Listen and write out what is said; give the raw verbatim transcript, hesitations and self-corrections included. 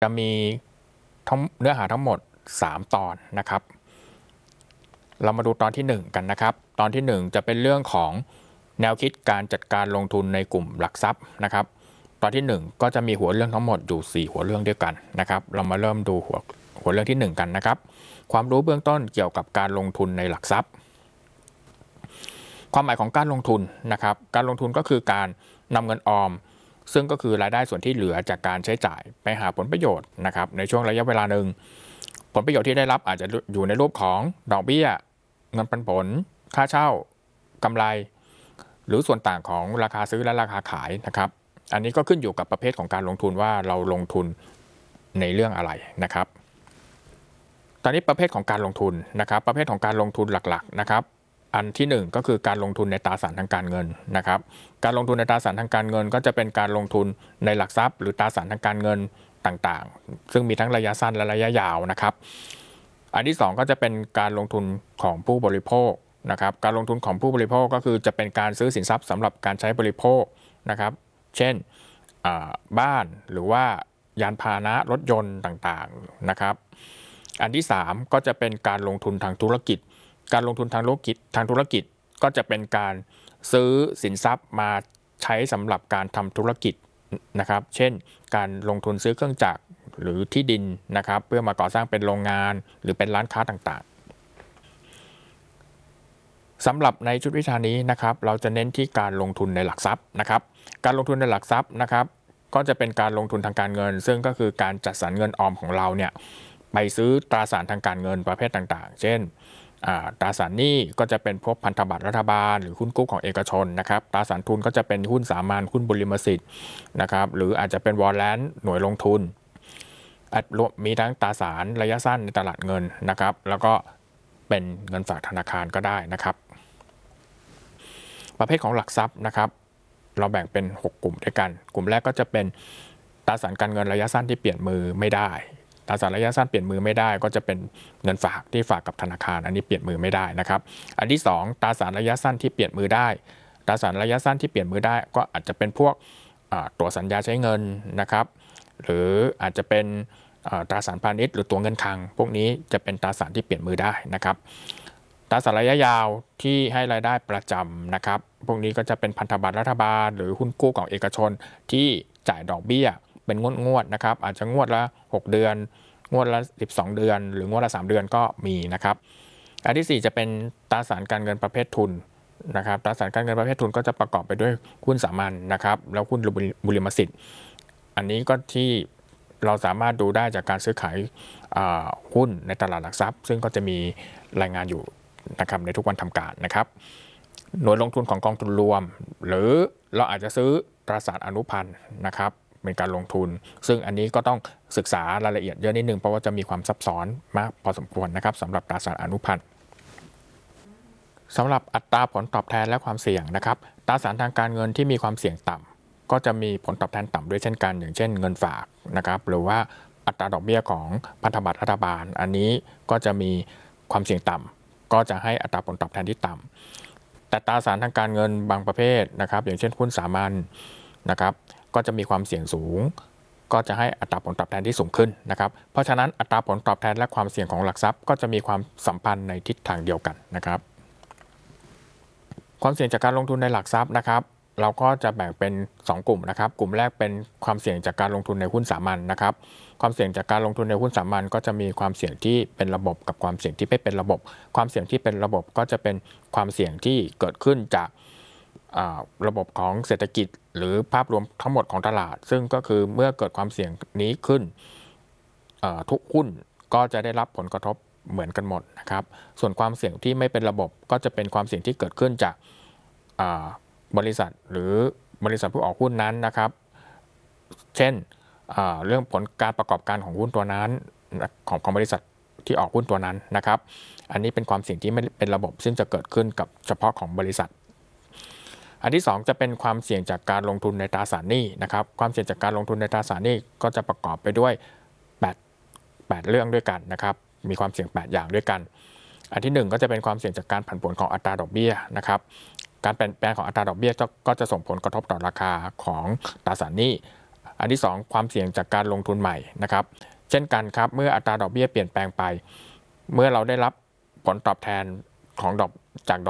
จะมีเนื้อหาทั้งหมดสามตอนนะครับเรามาดูตอนที่หนึ่งกันนะครับตอนที่หนึ่งจะเป็นเรื่องของแนวคิดการจัดการลงทุนในกลุ่มหลักทรัพย์นะครับตอนที่หนึ่งก็จะมีหัวเรื่องทั้งหมดอยู่สี่หัวเรื่องด้วยกันนะครับเรามาเริ่มดูหัวหัวเรื่องที่หนึ่งกันนะครับความรู้เบื้องต้นเกี่ยวกับการลงทุนในหลักทรัพย์ความหมายของการลงทุนนะครับการลงทุนก็คือการนำเงินออมซึ่งก็คือรายได้ส่วนที่เหลือจากการใช้จ่ายไปหาผลประโยชน์นะครับในช่วงระยะเวลาหนึ่งผลประโยชน์ที่ได้รับอาจจะอยู่ในรูปของดอกเบี้ยเงินปันผลค่าเช่ากำไรหรือส่วนต่างของราคาซื้อและราคาขายนะครับอันนี้ก็ขึ้นอยู่กับประเภทของการลงทุนว่าเราลงทุนในเรื่องอะไรนะครับตอนนี้ประเภทของการลงทุนนะครับประเภทของการลงทุนหลักๆนะครับอันที่หนึ่งก็คือการลงทุนในตราสารทางการเงินนะครับการลงทุนในตราสารทางการเงินก็จะเป็นการลงทุนในหลักทรัพย์หรือตราสารทางการเงินต่างๆซึ่งมีทั้งระยะสั้นและระยะยาวนะครับอันที่สองก็จะเป็นการลงทุนของผู้บริโภคนะครับการลงทุนของผู้บริโภคก็คือจะเป็นการซื้อสินทรัพย์สำหรับการใช้บริโภคนะครับเช่นบ้านหรือว่ายานพาหนะรถยนต์ต่างๆนะครับอันที่สามก็จะเป็นการลงทุนทางธุรกิจการลงทุนทางธุรกิจทางธุรกิจก็จะเป็นการซื้อสินทรัพย์มาใช้สำหรับการทำธุรกิจนะครับเช่นการลงทุนซื้อเครื่องจักรหรือที่ดินนะครับเพื่อมาก่อสร้างเป็นโรงงานหรือเป็นร้านค้าต่างๆสำหรับในชุดวิชานี้นะครับเราจะเน้นที่การลงทุนในหลักทรัพย์นะครับการลงทุนในหลักทรัพย์นะครับก็จะเป็นการลงทุนทางการเงินซึ่งก็คือการจัดสรรเงินออมของเราเนี่ยไปซื้อตราสารทางการเงินประเภทต่างๆเช่นตราสารหนี้ก็จะเป็นพวกพันธบัตรรัฐบาลหรือหุ้นกู้ของเอกชนนะครับตราสารทุนก็จะเป็นหุ้นสามัญหุ้นบริมสิทธิ์นะครับหรืออาจจะเป็นวอลเลนหน่วยลงทุนมีทั้งตราสารระยะสั้นในตลาดเงินนะครับแล้วก็เป็นเงินฝากธนาคารก็ได้นะครับประเภทของหลักทรัพย์นะครับเราแบ่งเป็นหกกลุ่มด้วยกันกลุ่มแรกก็จะเป็นตราสารการเงินระยะสั้นที่เปลี่ยนมือไม่ได้ตราสารระยะสั้นเปลี่ยนมือไม่ได้ก็จะเป็นเงินฝากที่ฝากกับธนาคารอันนี้เปลี่ยนมือไม่ได้นะครับอันที่สองตราสารระยะสั้นที่เปลี่ยนมือได้ตราสารระยะสั้นที่เปลี่ยนมือได้ก็อาจจะเป็นพวกตัวสัญญาใช้เงินนะครับหรืออาจจะเป็นตราสารพาณิชย์หรือตัวเงินคลังพวกนี้จะเป็นตราสารที่เปลี่ยนมือได้นะครับตราสารระยะยาวที่ให้รายได้ประจำนะครับพวกนี้ก็จะเป็นพันธบัตรรัฐบาลหรือหุ้นกู้ของเอกชนที่จ่ายดอกเบี้ยเป็นงวดๆนะครับอาจจะงวดละหกเดือนงวดละสิบสองเดือนหรืองวดละสามเดือนก็มีนะครับอันที่สี่จะเป็นตราสารการเงินประเภททุนนะครับตราสารการเงินประเภททุนก็จะประกอบไปด้วยหุ้นสามัญนะครับแล้วหุ้นบริมสิทธิ์อันนี้ก็ที่เราสามารถดูได้จากการซื้อขายหุ้นในตลาดหลักทรัพย์ซึ่งก็จะมีรายงานอยู่นะครับในทุกวันทำการนะครับหน่วยลงทุนของกองทุนรวมหรือเราอาจจะซื้อตราสารอนุพันธ์นะครับเป็นการลงทุนซึ่งอันนี้ก็ต้องศึกษารายละเอียดเยอะนิดนึงเพราะว่าจะมีความซับซ้อนมากพอสมควรนะครับสำหรับตราสารอนุพันธ์สำหรับอัตราผลตอบแทนและความเสี่ยงนะครับตราสารทางการเงินที่มีความเสี่ยงต่ำก็จะมีผลตอบแทนต่ำด้วยเช่นกันอย่างเช่นเงินฝากนะครับหรือว่าอัตราดอกเบี้ยของพันธบัตรรัฐบาลอันนี้ก็จะมีความเสี่ยงต่ำก็จะให้อัตราผลตอบแทนที่ต่ำแต่ตราสารทางการเงินบางประเภทนะครับอย่างเช่นหุ้นสามัญนะครับก็จะมีความเสี่ยงสูงก็จะให้อัตราผลตอบแทนที่สูงขึ้นนะครับเพราะฉะนั้นอัตราผลตอบแทนและความเสี่ยงของหลักทรัพย์ก็จะมีความสัมพันธ์ในทิศทางเดียวกันนะครับความเสี่ยงจากการลงทุนในหลักทรัพย์นะครับเราก็จะแบ่งเป็นสองกลุ่มนะครับกลุ่มแรกเป็นความเสี่ยงจากการลงทุนในหุ้นสามัญนะครับความเสี่ยงจากการลงทุนในหุ้นสามัญก็จะมีความเสี่ยงที่เป็นระบบกับความเสี่ยงที่ไม่เป็นระบบความเสี่ยงที่เป็นระบบก็จะเป็นความเสี่ยงที่เกิดขึ้นจากระบบของเศรษฐกิจหรือภาพรวมทั้งหมดของตลาดซึ่งก็คือเมื่อเกิดความเสี่ยงนี้ขึ้นทุกหุ้นก็จะได้รับผลกระทบเหมือนกันหมดนะครับส่วนความเสี่ยงที่ไม่เป็นระบบก็จะเป็นความเสี่ยงที่เกิดขึ้นจากบริษัทหรือบริษัทผู้ออกหุ้นนั้นนะครับเช่นเรื่องผลการประกอบการของหุ้นตัวนั้นของของบริษัทที่ออกหุ้นตัวนั้นนะครับอันนี้เป็นความเสี่ยงที่ไม่เป็นระบบซึ่งจะเกิดขึ้นกับเฉพาะของบริษัทอันที่สองจะเป็นความเสี่ยงจากการลงทุนในตราสารหนี้นะครับความเสี่ยงจากการลงทุนในตราสารหนี้ก็จะประกอบไปด้วยแปด แปดเรื่องด้วยกันนะครับมีความเสี่ยงแปดอย่างด้วยกันอันที่หนึ่งก็จะเป็นความเสี่ยงจากการผันผวนของอัตราดอกเบี้ยนะครับการเปลี่ยนแปลงของอัตราดอกเบี้ยก็จะส่งผลกระทบต่อราคาของตราสารหนี้อันที่สองความเสี่ยงจากการลงทุนใหม่นะครับเช่นกันครับเมื่ออัตราดอกเบี้ยเปลี่ยนแปลงไปเมื่อเราได้รับผลตอบแทนของดอกจาก